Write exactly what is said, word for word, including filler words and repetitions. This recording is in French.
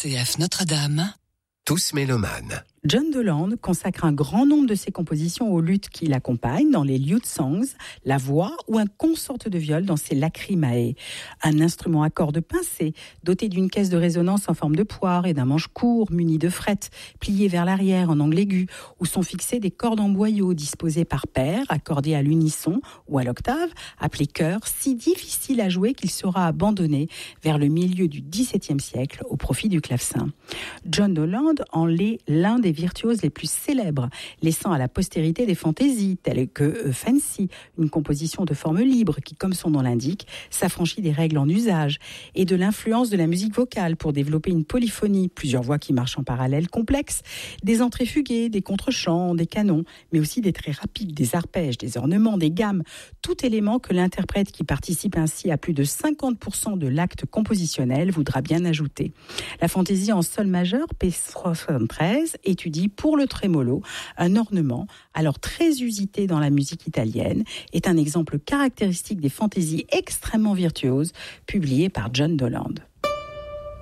C F Notre-Dame, Tous mélomanes. John Doland consacre un grand nombre de ses compositions aux luttes qui l'accompagnent dans les lute songs, la voix ou un consorte de viol dans ses lacrimae. Un instrument à cordes pincées, doté d'une caisse de résonance en forme de poire et d'un manche court muni de frettes, plié vers l'arrière en angle aigu, où sont fixées des cordes en boyau disposées par paires, accordées à l'unisson ou à l'octave, appelées chœurs, si difficile à jouer qu'il sera abandonné vers le milieu du dix-septième siècle au profit du clavecin. John Doland en est l'un des virtuoses les plus célèbres, laissant à la postérité des fantaisies telles que Fancy, une composition de forme libre qui, comme son nom l'indique, s'affranchit des règles en usage, et de l'influence de la musique vocale pour développer une polyphonie, plusieurs voix qui marchent en parallèle complexes, des entrées fuguées, des contre-chants, des canons, mais aussi des traits rapides, des arpèges, des ornements, des gammes, tout élément que l'interprète qui participe ainsi à plus de cinquante pour cent de l'acte compositionnel voudra bien ajouter. La fantaisie en sol majeur, P soixante-treize, étudie pour le trémolo, un ornement alors très usité dans la musique italienne, est un exemple caractéristique des fantaisies extrêmement virtuoses publiées par John Doland.